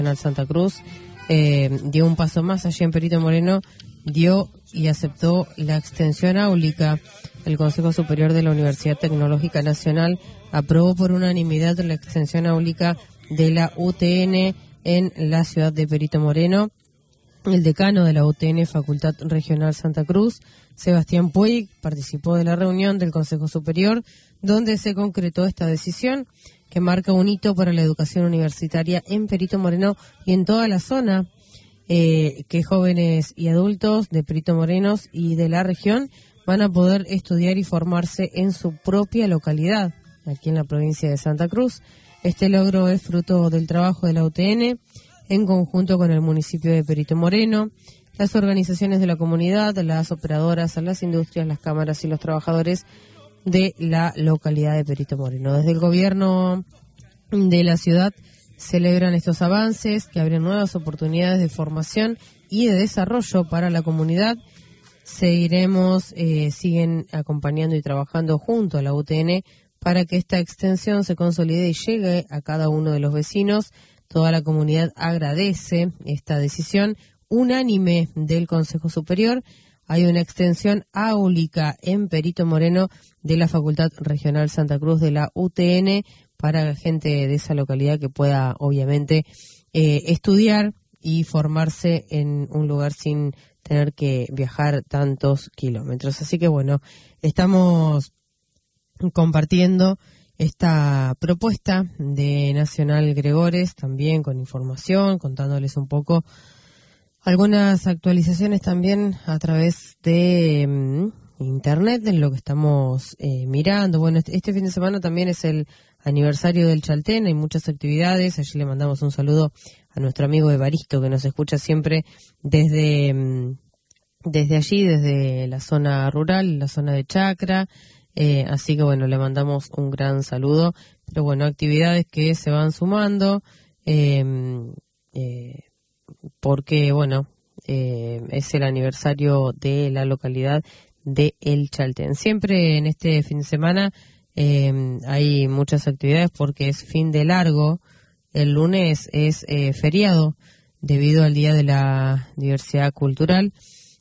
Santa Cruz dio un paso más allí en Perito Moreno, dio y aceptó la extensión áulica. El Consejo Superior de la Universidad Tecnológica Nacional aprobó por unanimidad la extensión áulica de la UTN en la ciudad de Perito Moreno. El decano de la UTN, Facultad Regional Santa Cruz, Sebastián Puig, participó de la reunión del Consejo Superior, donde se concretó esta decisión que marca un hito para la educación universitaria en Perito Moreno y en toda la zona, que jóvenes y adultos de Perito Moreno y de la región van a poder estudiar y formarse en su propia localidad, aquí en la provincia de Santa Cruz. Este logro es fruto del trabajo de la UTN en conjunto con el municipio de Perito Moreno, las organizaciones de la comunidad, las operadoras, las industrias, las cámaras y los trabajadores de la localidad de Perito Moreno. Desde el gobierno de la ciudad celebran estos avances que abren nuevas oportunidades de formación y de desarrollo para la comunidad. Siguen acompañando y trabajando junto a la UTN para que esta extensión se consolide y llegue a cada uno de los vecinos. Toda la comunidad agradece esta decisión unánime del Consejo Superior. Hay una extensión áulica en Perito Moreno de la Facultad Regional Santa Cruz de la UTN para la gente de esa localidad que pueda, obviamente, estudiar y formarse en un lugar sin tener que viajar tantos kilómetros. Así que, bueno, estamos compartiendo esta propuesta de Nacional Gregores, también con información, contándoles un poco algunas actualizaciones también a través de internet, en lo que estamos mirando. Bueno, este fin de semana también es el aniversario del Chaltén, hay muchas actividades. Allí le mandamos un saludo a nuestro amigo Evaristo, que nos escucha siempre desde allí, desde la zona rural, la zona de Chacra. Así que bueno, le mandamos un gran saludo. Pero bueno, actividades que se van sumando, porque bueno, es el aniversario de la localidad de El Chaltén. Siempre en este fin de semana hay muchas actividades porque es fin de largo. El lunes es feriado debido al Día de la Diversidad Cultural,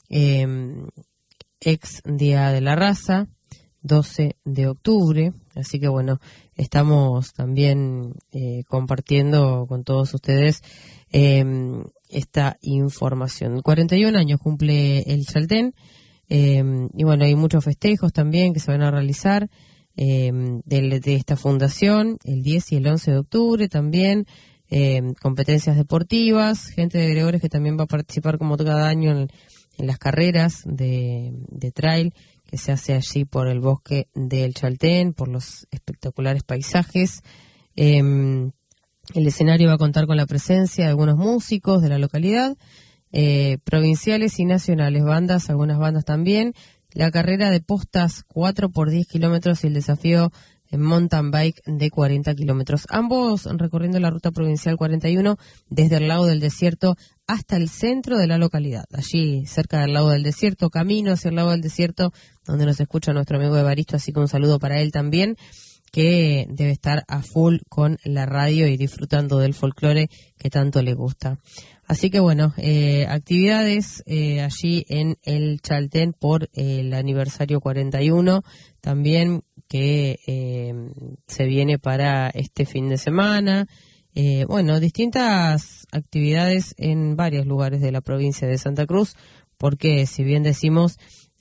ex Día de la Raza, 12 de octubre. Así que bueno, estamos también compartiendo con todos ustedes esta información. 41 años cumple El Chaltén, y bueno, hay muchos festejos también que se van a realizar de esta fundación el 10 y el 11 de octubre también. Competencias deportivas, gente de Gregores que también va a participar como cada año en las carreras de trail que se hace allí por el bosque del Chaltén, por los espectaculares paisajes. El escenario va a contar con la presencia de algunos músicos de la localidad, provinciales y nacionales, algunas bandas también. La carrera de postas 4 por 10 kilómetros y el desafío en mountain bike de 40 kilómetros. Ambos recorriendo la ruta provincial 41 desde el lago del desierto hasta el centro de la localidad. Allí, cerca del lago del desierto, camino hacia el lago del desierto, donde nos escucha nuestro amigo Evaristo, así que un saludo para él también, que debe estar a full con la radio y disfrutando del folclore que tanto le gusta. Así que bueno, actividades allí en El Chaltén por el aniversario 41, también que se viene para este fin de semana. Bueno, distintas actividades en varios lugares de la provincia de Santa Cruz, porque si bien decimos,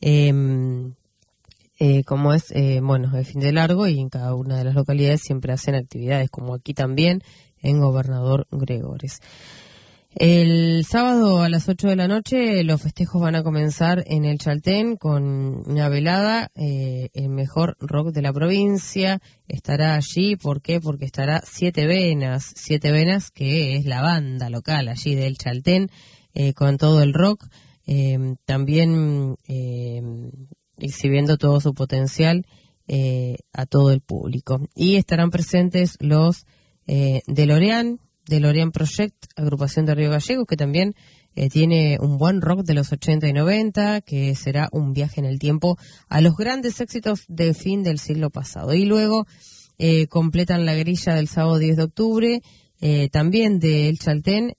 como es, bueno, el fin de largo y en cada una de las localidades siempre hacen actividades, como aquí también en Gobernador Gregores. El sábado a las 8 de la noche los festejos van a comenzar en El Chaltén con una velada. El mejor rock de la provincia estará allí. ¿Por qué? Porque estará Siete Venas, que es la banda local allí de El Chaltén, con todo el rock, también exhibiendo todo su potencial a todo el público. Y estarán presentes los DeLorean Project, agrupación de Río Gallegos, que también tiene un buen rock de los 80 y 90, que será un viaje en el tiempo a los grandes éxitos de fin del siglo pasado. Y luego completan la grilla del sábado 10 de octubre también de El Chaltén,